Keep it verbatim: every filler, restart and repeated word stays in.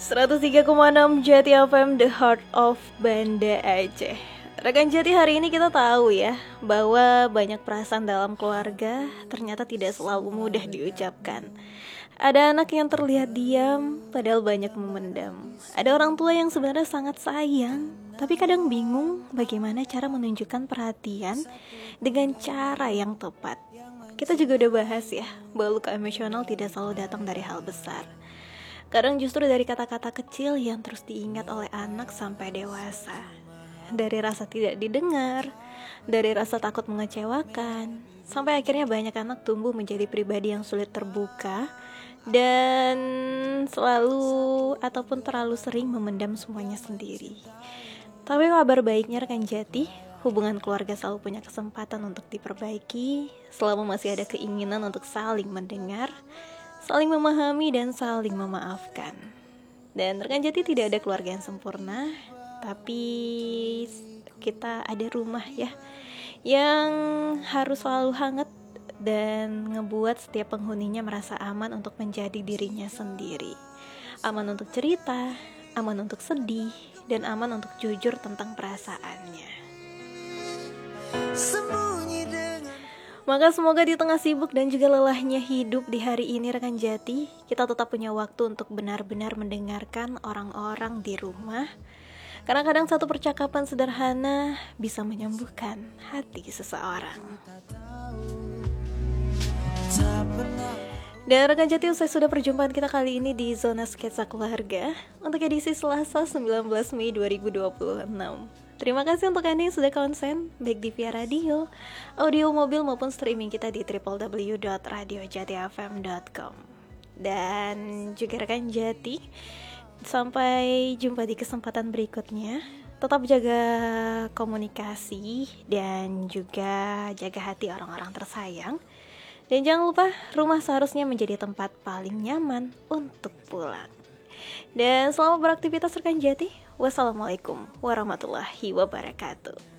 seratus tiga koma enam Jati F M, The Heart of Banda Aceh. Rekan Jati, hari ini kita tahu ya bahwa banyak perasaan dalam keluarga ternyata tidak selalu mudah diucapkan. Ada anak yang terlihat diam padahal banyak memendam. Ada orang tua yang sebenarnya sangat sayang tapi kadang bingung bagaimana cara menunjukkan perhatian dengan cara yang tepat. Kita juga udah bahas ya bahwa luka emosional tidak selalu datang dari hal besar. Kadang justru dari kata-kata kecil yang terus diingat oleh anak sampai dewasa. Dari rasa tidak didengar, dari rasa takut mengecewakan, sampai akhirnya banyak anak tumbuh menjadi pribadi yang sulit terbuka dan selalu ataupun terlalu sering memendam semuanya sendiri. Tapi kabar baiknya rekan Jati, hubungan keluarga selalu punya kesempatan untuk diperbaiki selama masih ada keinginan untuk saling mendengar, saling memahami dan saling memaafkan. Dan rekan Jati, tidak ada keluarga yang sempurna, tapi kita ada rumah ya yang harus selalu hangat dan ngebuat setiap penghuninya merasa aman untuk menjadi dirinya sendiri. Aman untuk cerita, aman untuk sedih, dan aman untuk jujur tentang perasaannya. Maka semoga di tengah sibuk dan juga lelahnya hidup di hari ini rekan Jati, kita tetap punya waktu untuk benar-benar mendengarkan orang-orang di rumah. Karena kadang satu percakapan sederhana bisa menyembuhkan hati seseorang. Dan rekan Jati, usai sudah perjumpaan kita kali ini di Zona Sketsa Keluarga untuk edisi Selasa sembilan belas Mei dua ribu dua puluh enam. Terima kasih untuk Anda yang sudah konsen, baik di via radio, audio mobil maupun streaming kita di w w w dot radio jati f m dot com. Dan juga rekan Jati, sampai jumpa di kesempatan berikutnya. Tetap jaga komunikasi dan juga jaga hati orang-orang tersayang. Dan jangan lupa, rumah seharusnya menjadi tempat paling nyaman untuk pulang. Dan selamat beraktivitas rekan Jati. Wassalamualaikum warahmatullahi wabarakatuh.